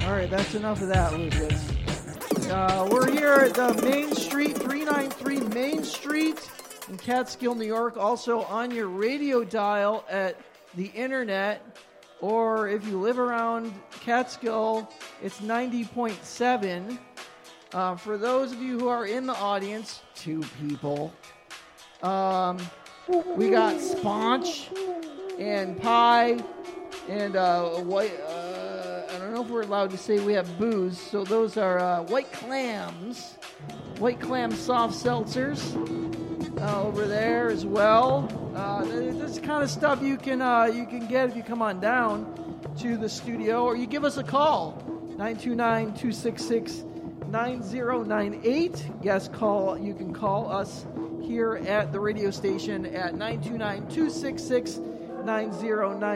All right, that's enough of that, Lucas. We're here at the Main Street, 393 Main Street in Catskill, New York. Also on your radio dial at the internet, or if you live around Catskill, it's 90.7. For those of you who are in the audience, 2 people. We got sponge and pie and white. I don't know if we're allowed to say we have booze. So those are white clams, soft seltzers over there as well. This kind of stuff you can get if you come on down to the studio, or you give us a call, 929-266-9098. Yes, you can call us here at the radio station at 929-266-9098.